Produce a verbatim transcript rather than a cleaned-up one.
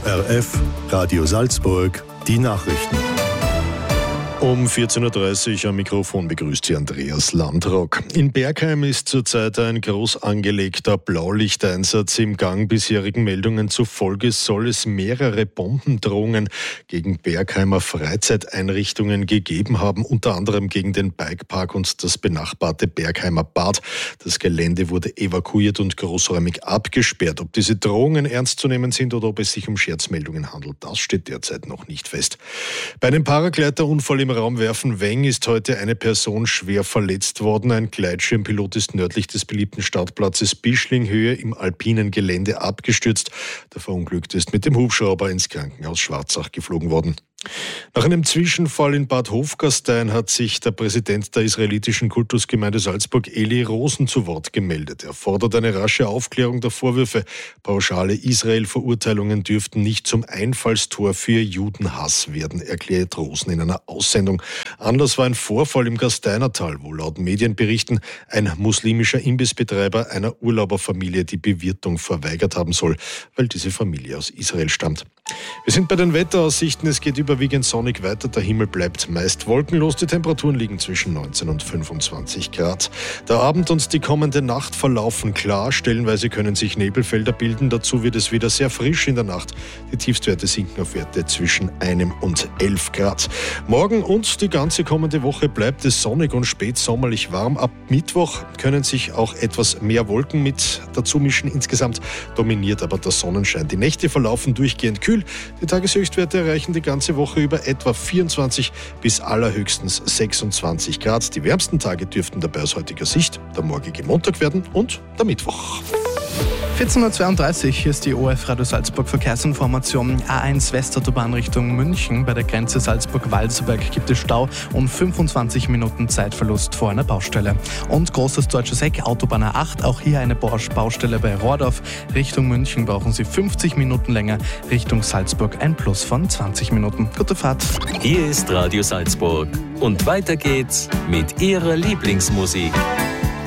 O R F, Radio Salzburg, die Nachrichten. Um vierzehn Uhr dreißig am Mikrofon begrüßt Sie Andreas Landrock. In Bergheim ist zurzeit ein groß angelegter Blaulichteinsatz im Gang. Bisherigen Meldungen zufolge soll es mehrere Bombendrohungen gegen Bergheimer Freizeiteinrichtungen gegeben haben, unter anderem gegen den Bikepark und das benachbarte Bergheimer Bad. Das Gelände wurde evakuiert und großräumig abgesperrt. Ob diese Drohungen ernst zu nehmen sind oder ob es sich um Scherzmeldungen handelt, das steht derzeit noch nicht fest. Bei einem Paragleiterunfall im Raum Werfen-Weng ist heute eine Person schwer verletzt worden. Ein Gleitschirmpilot ist nördlich des beliebten Startplatzes Bischlinghöhe im alpinen Gelände abgestürzt. Der Verunglückte ist mit dem Hubschrauber ins Krankenhaus Schwarzach geflogen worden. Nach einem Zwischenfall in Bad Hofgastein hat sich der Präsident der israelitischen Kultusgemeinde Salzburg, Eli Rosen, zu Wort gemeldet. Er fordert eine rasche Aufklärung der Vorwürfe. Pauschale Israel-Verurteilungen dürften nicht zum Einfallstor für Judenhass werden, erklärt Rosen in einer Aussendung. Anlass war ein Vorfall im Gasteinertal, wo laut Medienberichten ein muslimischer Imbissbetreiber einer Urlauberfamilie die Bewirtung verweigert haben soll, weil diese Familie aus Israel stammt. Wir sind bei den Wetteraussichten. Es geht überwiegend sonnig weiter. Der Himmel bleibt meist wolkenlos. Die Temperaturen liegen zwischen neunzehn und fünfundzwanzig Grad. Der Abend und die kommende Nacht verlaufen klar. Stellenweise können sich Nebelfelder bilden. Dazu wird es wieder sehr frisch in der Nacht. Die Tiefstwerte sinken auf Werte zwischen einem und elf Grad. Morgen und die ganze kommende Woche bleibt es sonnig und spätsommerlich warm. Ab Mittwoch können sich auch etwas mehr Wolken mit dazu mischen. Insgesamt dominiert aber der Sonnenschein. Die Nächte verlaufen durchgehend kühl. Die Tageshöchstwerte erreichen die ganze Woche über etwa vierundzwanzig bis allerhöchstens sechsundzwanzig Grad. Die wärmsten Tage dürften dabei aus heutiger Sicht der morgige Montag werden und der Mittwoch. vierzehn Uhr zweiunddreißig, hier ist die O R F Radio Salzburg Verkehrsinformation. A eins Westautobahn Richtung München. Bei der Grenze Salzburg-Walzberg gibt es Stau und fünfundzwanzig Minuten Zeitverlust vor einer Baustelle. Und großes deutsches Eck, Autobahn A acht, auch hier eine Baustelle bei Rohrdorf. Richtung München brauchen Sie fünfzig Minuten länger, Richtung Salzburg ein Plus von zwanzig Minuten. Gute Fahrt. Hier ist Radio Salzburg und weiter geht's mit Ihrer Lieblingsmusik.